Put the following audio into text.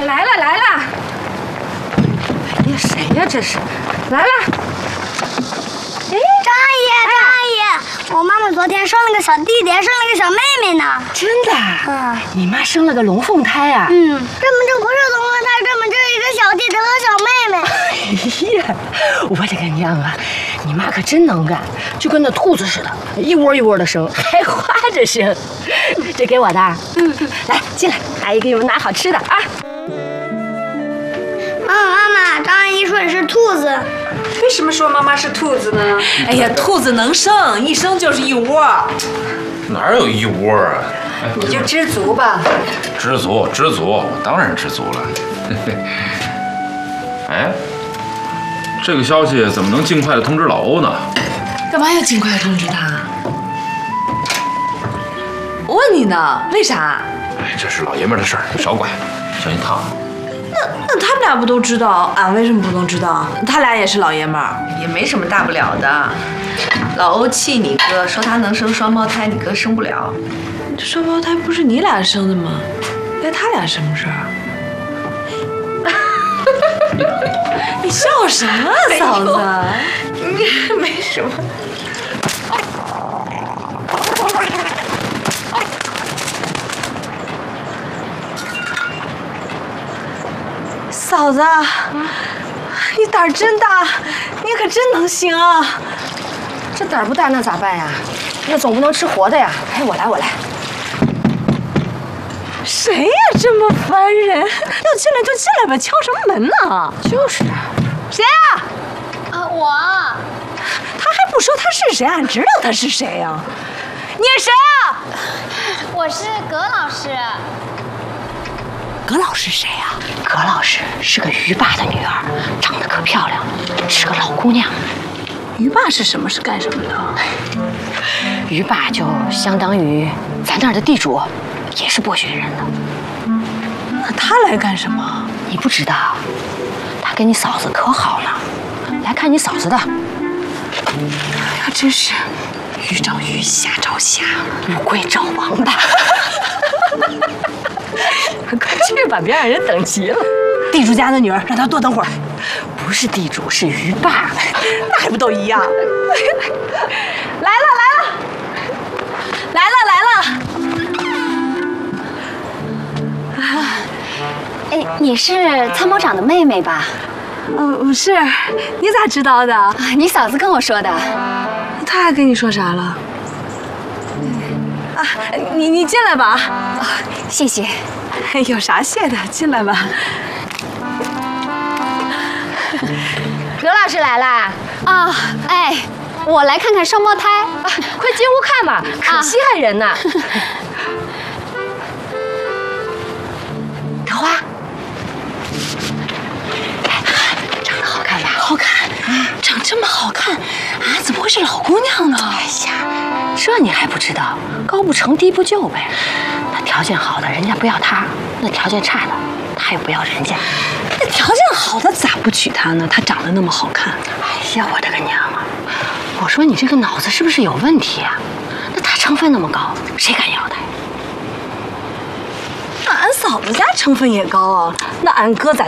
来了来了！哎呀，谁呀？这是来了！哎， 张阿姨，我妈妈昨天生了个小弟弟，还生了个小妹妹呢。 真的？你妈生了个龙凤胎啊？ 根本就不是龙凤胎，根本就是一个小弟弟和小妹妹。 哎呀，我的个娘啊！你妈可真能干，就跟那兔子似的，一窝一窝的生，还花着生。这给我的。来进来，阿姨给你们拿好吃的啊。 妈妈，张阿姨说你是兔子。 为什么说妈妈是兔子呢？ 哎呀，兔子能生，一生就是一窝。 哪有一窝啊？ 你就知足吧。 知足，我当然知足了。哎，这个消息怎么能尽快的通知老欧呢？ 干嘛要尽快通知他？我问你呢，为啥？ 哎，这是老爷们的事儿，你少管，小心烫。 那他们俩不都知道，俺为什么不能知道？他俩也是老爷们儿， 也没什么大不了的。老欧气你哥，说他能生双胞胎，你哥生不了。 这双胞胎不是你俩生的吗？该他俩什么事儿？你笑什么啊，嫂子？ 没什么。 嫂子，你胆儿真大，你可真能行啊！ 这胆儿不大那咋办呀？那总不能吃活的呀。哎，我来。 谁呀这么烦人？要进来就进来吧，敲什么门呢？ 就是啊。 谁啊？ 我。 他还不说他是谁，俺知道他是谁呀？你是谁啊？ 我是葛老师。 葛老师谁呀？ 葛老师是个于爸的女儿，长得可漂亮了，是个老姑娘。 于爸是什么？是干什么的？ 于爸就相当于咱那儿的地主，也是剥削人的。 那他来干什么？ 你不知道，他跟你嫂子可好了，来看你嫂子的。 哎呀，真是鱼找鱼，虾找虾， 乌龟找王八。快去吧，别让人等急了。 地主家的女儿，让她多等会儿。 不是地主，是于爸。 那还不都一样？来了！ 哎，你是参谋长的妹妹吧？ 是。你咋知道的？ 你嫂子跟我说的。 他还跟你说啥了？你进来吧。 谢谢。 有啥谢的？进来吧。 葛老师来啦！ 啊，哎，我来看看双胞胎。 快进屋看吧，可稀罕人呢。德花，长得好看吧？ 好看，长这么好看啊？怎么会是老姑娘呢？ 哎呀，这你还不知道？高不成低不就呗。那条件好的，人家不要他；那条件差的，他又不要人家。 那条件好的咋不娶她呢？她长得那么好看。 哎呀，我的个娘啊！我说你这个脑子是不是有问题啊？那他成分那么高，谁敢要他呀？ 那俺嫂子家成分也高啊，那俺哥咋